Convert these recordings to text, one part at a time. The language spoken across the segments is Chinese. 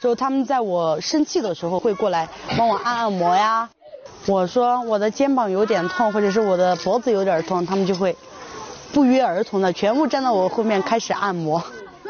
之后他们在我生气的时候会过来帮我按按摩呀。我说我的肩膀有点痛，或者是我的脖子有点痛，他们就会不约而同的全部站到我后面开始按摩。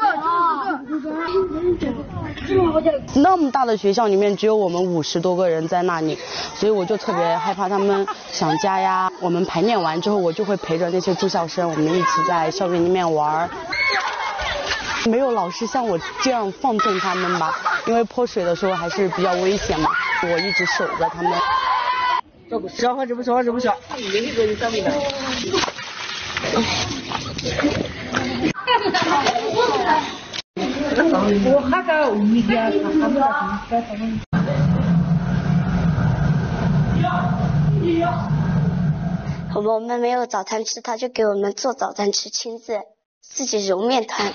那么大的学校里面只有我们50多个人在那里，所以我就特别害怕他们想家呀。我们排练完之后，我就会陪着那些住校生，我们一起在校园里面玩。没有老师像我这样放纵他们吧，因为泼水的时候还是比较危险嘛，我一直守着他们。 小孩这不小，这不小。我还在一边，他们我们没有早餐吃，他就给我们做早餐吃，亲自己揉面团。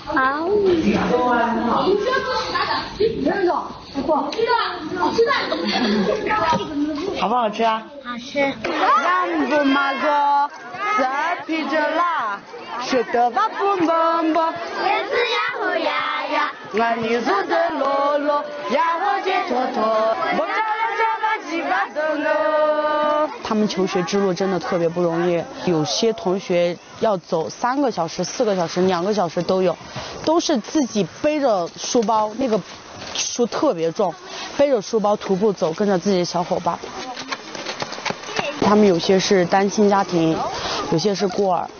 好不好吃啊？ 好吃。 南不马哥，三皮着辣，说的吧不蹦蹦， 椰子呀吼呀呀， 俺女做的罗罗，呀我姐坨坨，我照样照吧几把灯哦。他们求学之路真的特别不容易，有些同学要走3个小时、4个小时、2个小时都有，都是自己背着书包，那个书特别重，背着书包徒步走，跟着自己的小伙伴。他们有些是单亲家庭，有些是孤儿。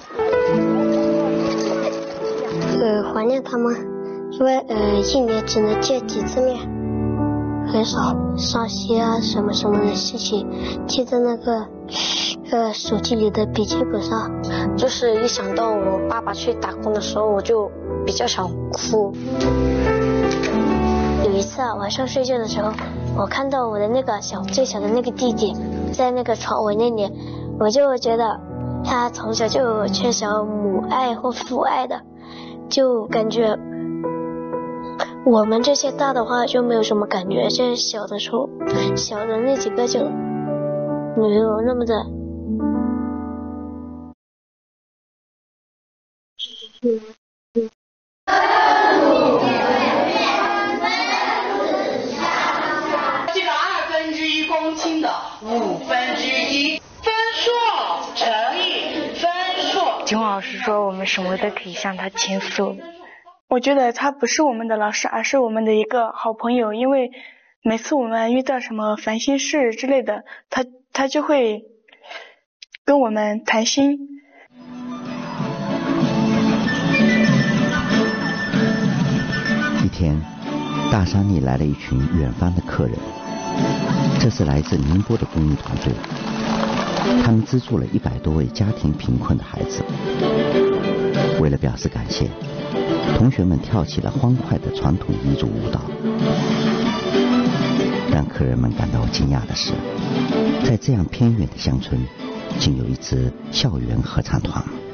怀念他们，因为一年只能见几次面，很少上些什么什么的事情记在那个手机里的笔记本上。就是一想到我爸爸去打工的时候，我就比较想哭。有一次晚上睡觉的时候，我看到我的那个最小的那个弟弟在那个床围那里，我就觉得他从小就缺少母爱或父爱的，就感觉我们这些大的话就没有什么感觉，这小的时候小的那几个就没有那么的。 这个1/2公斤的1/5分数乘以分数。 金老师说我们什么都可以向他倾诉。我觉得他不是我们的老师，而是我们的一个好朋友，因为每次我们遇到什么烦心事之类的，他就会跟我们谈心。 一天，大山里来了一群远方的客人，这是来自宁波的公益团队，他们资助了100多位家庭贫困的孩子。为了表示感谢，同学们跳起了欢快的传统彝族舞蹈。让客人们感到惊讶的是，在这样偏远的乡村，竟有一支校园合唱团。